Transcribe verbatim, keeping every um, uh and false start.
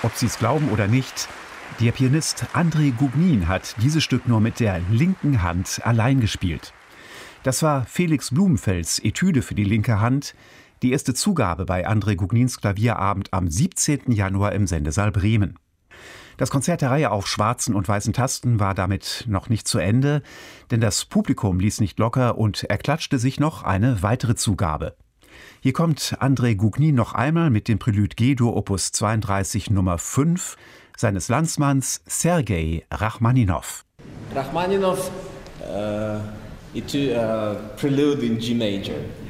Ob Sie es glauben oder nicht, der Pianist Andrei Gugnin hat dieses Stück nur mit der linken Hand allein gespielt. Das war Felix Blumenfels Etüde für die linke Hand, die erste Zugabe bei Andrei Gugnins Klavierabend am siebzehnten Januar im Sendesaal Bremen. Das Konzert der Reihe auf schwarzen und weißen Tasten war damit noch nicht zu Ende, denn das Publikum ließ nicht locker und erklatschte sich noch eine weitere Zugabe. Hier kommt Andrei Gugnin noch einmal mit dem Prelude G-Dur Opus zweiunddreißig Nummer fünf seines Landsmanns Sergei Rachmaninow. Rachmaninow, uh, it, uh, Prelude in G Major.